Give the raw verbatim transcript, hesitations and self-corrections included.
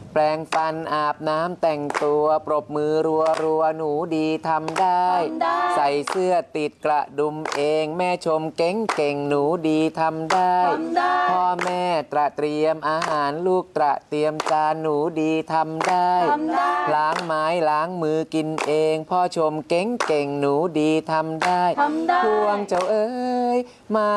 แปรงฟันอาบน้ำแต่งตัวปรบมือรัวรัวหนูดีทำได้ใส่เสื้อติดกระดุมเองแม่ชมเก่งเก่งหนูดีทำได้พ่อแม่ตระเตรียมอาหารลูกตระเตรียมจานหนูดีทำได้ล้างไม้ล้างมือกินเองพ่อชมเก่งเก่งหนูดีทำได้พวงเจ้าเอ๋ยมา